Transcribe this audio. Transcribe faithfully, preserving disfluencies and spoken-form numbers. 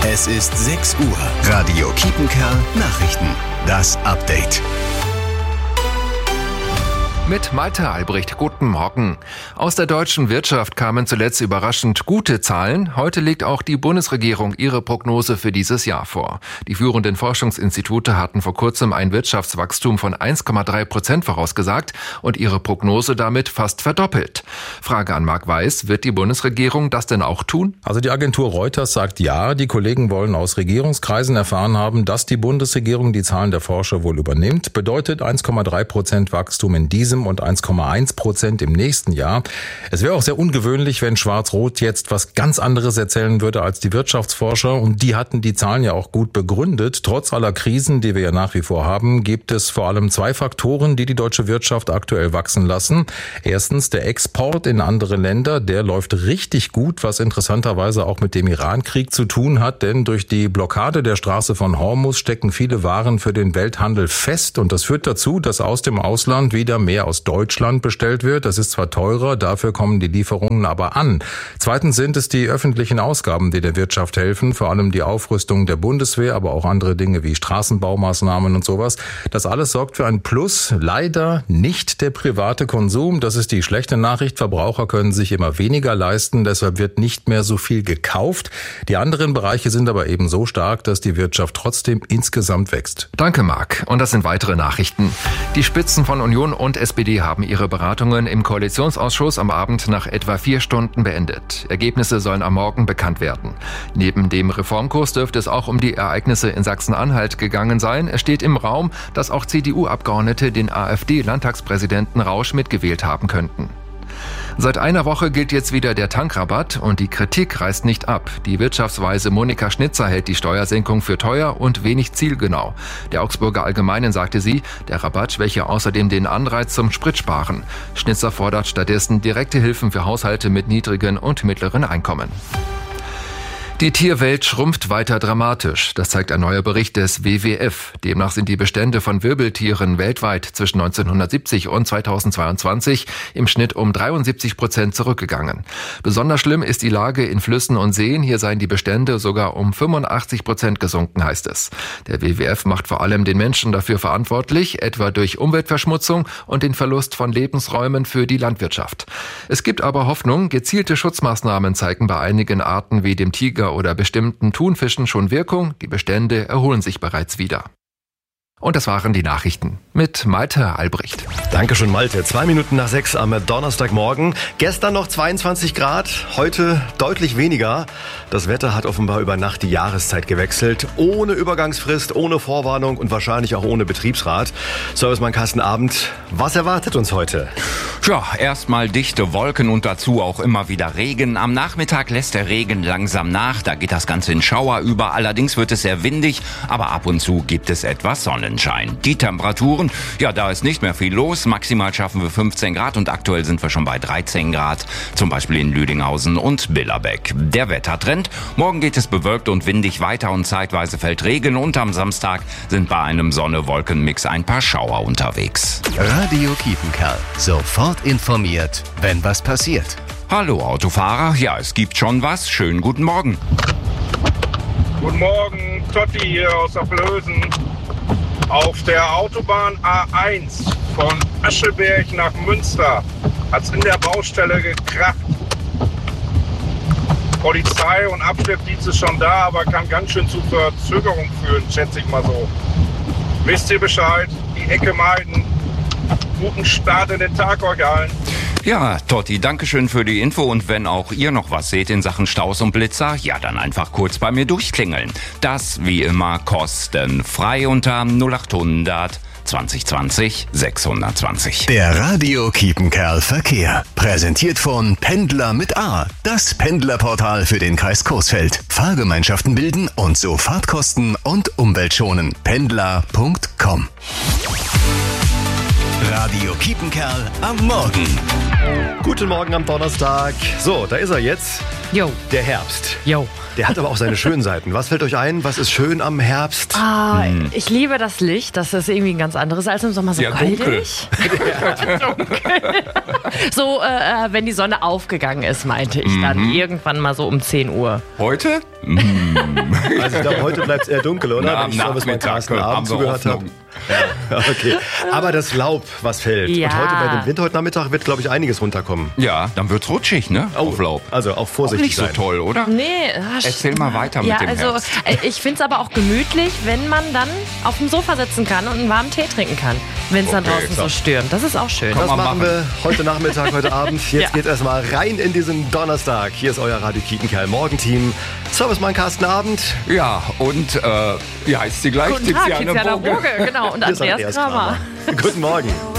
Es ist sechs Uhr. Radio Kiepenkerl Nachrichten. Das Update. Mit Malte Albrecht, guten Morgen. Aus der deutschen Wirtschaft kamen zuletzt überraschend gute Zahlen. Heute legt auch die Bundesregierung ihre Prognose für dieses Jahr vor. Die führenden Forschungsinstitute hatten vor kurzem ein Wirtschaftswachstum von eins Komma drei Prozent vorausgesagt und ihre Prognose damit fast verdoppelt. Frage an Marc Weiß, wird die Bundesregierung das denn auch tun? Also die Agentur Reuters sagt ja, die Kollegen wollen aus Regierungskreisen erfahren haben, dass die Bundesregierung die Zahlen der Forscher wohl übernimmt. Bedeutet eins Komma drei Prozent Wachstum in diesem und eins Komma eins Prozent im nächsten Jahr. Es wäre auch sehr ungewöhnlich, wenn Schwarz-Rot jetzt was ganz anderes erzählen würde als die Wirtschaftsforscher. Und die hatten die Zahlen ja auch gut begründet. Trotz aller Krisen, die wir ja nach wie vor haben, gibt es vor allem zwei Faktoren, die die deutsche Wirtschaft aktuell wachsen lassen. Erstens der Export in andere Länder. Der läuft richtig gut, was interessanterweise auch mit dem Iran-Krieg zu tun hat. Denn durch die Blockade der Straße von Hormuz stecken viele Waren für den Welthandel fest. Und das führt dazu, dass aus dem Ausland wieder mehr aus Deutschland bestellt wird. Das ist zwar teurer, dafür kommen die Lieferungen aber an. Zweitens sind es die öffentlichen Ausgaben, die der Wirtschaft helfen, vor allem die Aufrüstung der Bundeswehr, aber auch andere Dinge wie Straßenbaumaßnahmen und sowas. Das alles sorgt für ein Plus, leider nicht der private Konsum. Das ist die schlechte Nachricht. Verbraucher können sich immer weniger leisten, deshalb wird nicht mehr so viel gekauft. Die anderen Bereiche sind aber eben so stark, dass die Wirtschaft trotzdem insgesamt wächst. Danke, Marc. Und das sind weitere Nachrichten. Die Spitzen von Union und S P D haben ihre Beratungen im Koalitionsausschuss am Abend nach etwa vier Stunden beendet. Ergebnisse sollen am Morgen bekannt werden. Neben dem Reformkurs dürfte es auch um die Ereignisse in Sachsen-Anhalt gegangen sein. Es steht im Raum, dass auch C D U-Abgeordnete den AfD-Landtagspräsidenten Rausch mitgewählt haben könnten. Seit einer Woche gilt jetzt wieder der Tankrabatt und die Kritik reißt nicht ab. Die Wirtschaftsweise Monika Schnitzer hält die Steuersenkung für teuer und wenig zielgenau. Der Augsburger Allgemeinen sagte sie, der Rabatt schwäche außerdem den Anreiz zum Spritsparen. Schnitzer fordert stattdessen direkte Hilfen für Haushalte mit niedrigen und mittleren Einkommen. Die Tierwelt schrumpft weiter dramatisch. Das zeigt ein neuer Bericht des W W F. Demnach sind die Bestände von Wirbeltieren weltweit zwischen neunzehnhundertsiebzig und zweitausendzweiundzwanzig im Schnitt um dreiundsiebzig Prozent zurückgegangen. Besonders schlimm ist die Lage in Flüssen und Seen. Hier seien die Bestände sogar um fünfundachtzig Prozent gesunken, heißt es. Der W W F macht vor allem den Menschen dafür verantwortlich, etwa durch Umweltverschmutzung und den Verlust von Lebensräumen für die Landwirtschaft. Es gibt aber Hoffnung. Gezielte Schutzmaßnahmen zeigen bei einigen Arten wie dem Tiger oder bestimmten Thunfischen schon Wirkung. Die Bestände erholen sich bereits wieder. Und das waren die Nachrichten mit Malte Albrecht. Dankeschön, Malte. Zwei Minuten nach sechs am Donnerstagmorgen. Gestern noch zweiundzwanzig Grad, heute deutlich weniger. Das Wetter hat offenbar über Nacht die Jahreszeit gewechselt. Ohne Übergangsfrist, ohne Vorwarnung und wahrscheinlich auch ohne Betriebsrat. Servicemann Carsten Abend, was erwartet uns heute? Ja, erstmal dichte Wolken und dazu auch immer wieder Regen. Am Nachmittag lässt der Regen langsam nach. Da geht das Ganze in Schauer über. Allerdings wird es sehr windig, aber ab und zu gibt es etwas Sonnenschein. Die Temperaturen, ja, da ist nicht mehr viel los. Maximal schaffen wir fünfzehn Grad und aktuell sind wir schon bei dreizehn Grad. Zum Beispiel in Lüdinghausen und Billerbeck. Der Wettertrend. Morgen geht es bewölkt und windig weiter und zeitweise fällt Regen. Und am Samstag sind bei einem Sonne-Wolken-Mix ein paar Schauer unterwegs. Radio Kiepenkerl. Sofort informiert, wenn was passiert. Hallo Autofahrer, ja, es gibt schon was. Schönen guten Morgen. Guten Morgen, Totti hier aus Ablösen. Auf der Autobahn A eins von Ascheberg nach Münster hat es in der Baustelle gekracht. Polizei und Abschleppdienst ist schon da, aber kann ganz schön zu Verzögerung führen, schätze ich mal so. Wisst ihr Bescheid? Die Ecke meiden. Guten Start in den Tag euch allen. Ja, Totti, dankeschön für die Info und wenn auch ihr noch was seht in Sachen Staus und Blitzer, ja dann einfach kurz bei mir durchklingeln. Das wie immer kostenfrei unter null acht hundert zwanzig zwanzig sechshundertzwanzig. Der Radio Kiepenkerl Verkehr. Präsentiert von Pendler mit A. Das Pendlerportal für den Kreis Coesfeld. Fahrgemeinschaften bilden und so Fahrtkosten und Umwelt schonen. Pendler punkt com Radio Kiepenkerl am Morgen. Guten Morgen am Donnerstag. So, da ist er jetzt. Jo. Der Herbst. Jo. Der hat aber auch seine schönen Seiten. Was fällt euch ein? Was ist schön am Herbst? Ah, hm. Ich liebe das Licht. Das ist irgendwie ein ganz anderes als im Sommer. So ja, goldig. Dunkel. So, äh, wenn die Sonne aufgegangen ist, meinte ich mhm. dann. Irgendwann mal so um zehn Uhr. Heute? Also ich glaube, heute bleibt es eher dunkel, oder? Na, wenn ich schon bis Carsten Abend zugehört habe. Ja, okay. Aber das Laub, was fällt. Ja. Und heute bei dem Wind, heute Nachmittag, wird, glaube ich, einiges runterkommen. Ja, dann wird's rutschig, ne? Oh, auf Laub. Also auch vorsichtig nicht so sein. toll, oder? Nee. Ach, Erzähl mal weiter ja, mit dem also, Herbst. Ich finde es aber auch gemütlich, wenn man dann auf dem Sofa sitzen kann und einen warmen Tee trinken kann, wenn es dann Okay, draußen klar. so stürmt. Das ist auch schön. Das Kann machen man wir heute Nachmittag, heute Abend. Jetzt Ja. geht's erstmal rein in diesen Donnerstag. Hier ist euer Radio Kiepenkerl Morgenteam. Servicemann Carsten Abend. Ja, und äh, wie heißt sie gleich? Guten Tag, Tiziana Tiziana Boge. Boge, genau. Und Hier ist Andreas Andreas Kramer. Kramer. Guten Morgen.